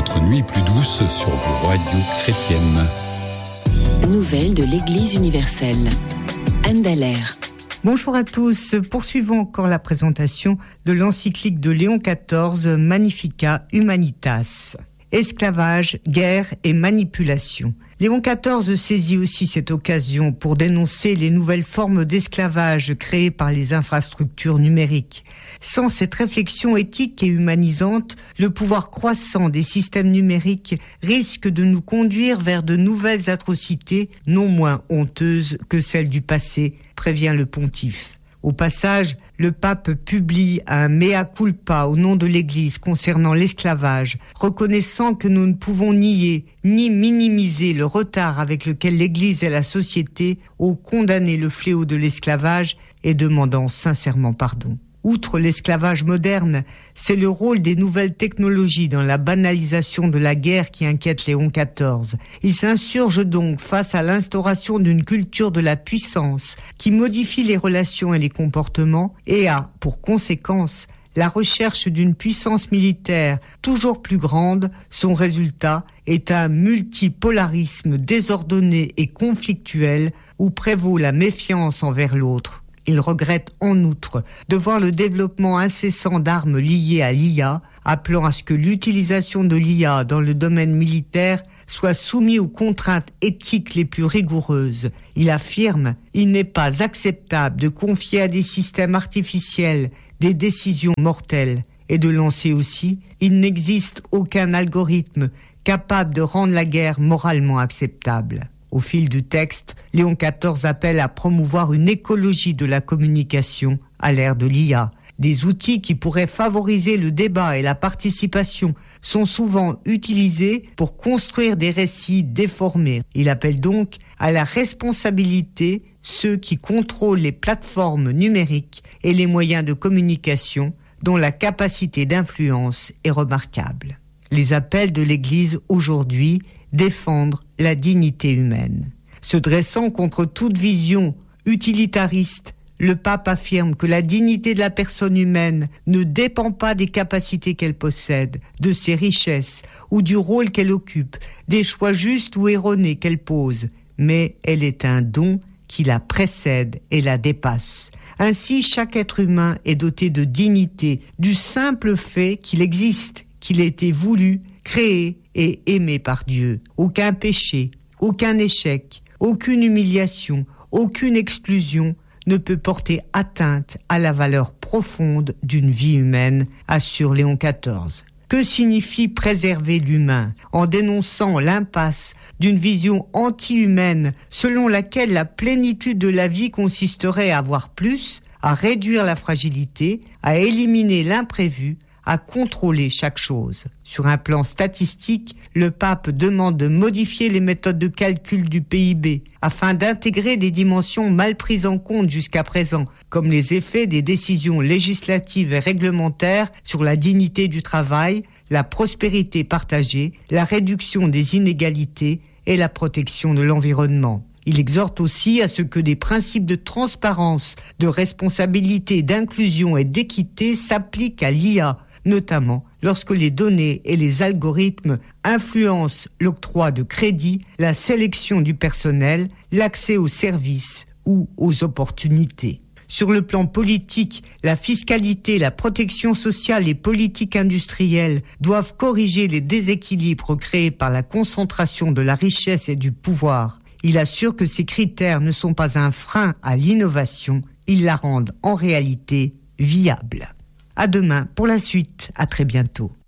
votre nuit plus douce sur vos radios chrétiennes. Nouvelles de l'Église universelle. Anne Dallaire. Bonjour à tous. Poursuivons encore la présentation de l'encyclique de Léon XIV, Magnificat Humanitas. Esclavage, guerre et manipulation. Léon XIV saisit aussi cette occasion pour dénoncer les nouvelles formes d'esclavage créées par les infrastructures numériques. Sans cette réflexion éthique et humanisante, le pouvoir croissant des systèmes numériques risque de nous conduire vers de nouvelles atrocités non moins honteuses que celles du passé, prévient le pontife. Au passage, le pape publie un mea culpa au nom de l'Église concernant l'esclavage, reconnaissant que nous ne pouvons nier ni minimiser le retard avec lequel l'Église et la société ont condamné le fléau de l'esclavage et demandant sincèrement pardon. Outre l'esclavage moderne, c'est le rôle des nouvelles technologies dans la banalisation de la guerre qui inquiète Léon XIV. Il s'insurge donc face à l'instauration d'une culture de la puissance qui modifie les relations et les comportements et a, pour conséquence, la recherche d'une puissance militaire toujours plus grande. Son résultat est un multipolarisme désordonné et conflictuel où prévaut la méfiance envers l'autre. Il regrette en outre de voir le développement incessant d'armes liées à l'IA, appelant à ce que l'utilisation de l'IA dans le domaine militaire soit soumise aux contraintes éthiques les plus rigoureuses. Il affirme « Il n'est pas acceptable de confier à des systèmes artificiels des décisions mortelles » et de lancer aussi « Il n'existe aucun algorithme capable de rendre la guerre moralement acceptable ». Au fil du texte, Léon XIV appelle à promouvoir une écologie de la communication à l'ère de l'IA. Des outils qui pourraient favoriser le débat et la participation sont souvent utilisés pour construire des récits déformés. Il appelle donc à la responsabilité ceux qui contrôlent les plateformes numériques et les moyens de communication dont la capacité d'influence est remarquable. Les appels de l'Église aujourd'hui défendre la dignité humaine. Se dressant contre toute vision utilitariste, le pape affirme que la dignité de la personne humaine ne dépend pas des capacités qu'elle possède, de ses richesses ou du rôle qu'elle occupe, des choix justes ou erronés qu'elle pose, mais elle est un don qui la précède et la dépasse. Ainsi, chaque être humain est doté de dignité du simple fait qu'il existe, qu'il a été voulu, créé et aimé par Dieu. Aucun péché, aucun échec, aucune humiliation, aucune exclusion ne peut porter atteinte à la valeur profonde d'une vie humaine, assure Léon XIV. Que signifie préserver l'humain en dénonçant l'impasse d'une vision anti-humaine selon laquelle la plénitude de la vie consisterait à avoir plus, à réduire la fragilité, à éliminer l'imprévu, à contrôler chaque chose. Sur un plan statistique, le pape demande de modifier les méthodes de calcul du PIB afin d'intégrer des dimensions mal prises en compte jusqu'à présent, comme les effets des décisions législatives et réglementaires sur la dignité du travail, la prospérité partagée, la réduction des inégalités et la protection de l'environnement. Il exhorte aussi à ce que des principes de transparence, de responsabilité, d'inclusion et d'équité s'appliquent à l'IA, notamment lorsque les données et les algorithmes influencent l'octroi de crédits, la sélection du personnel, l'accès aux services ou aux opportunités. Sur le plan politique, la fiscalité, la protection sociale et politique industrielle doivent corriger les déséquilibres créés par la concentration de la richesse et du pouvoir. Il assure que ces critères ne sont pas un frein à l'innovation, ils la rendent en réalité viable. À demain pour la suite, à très bientôt.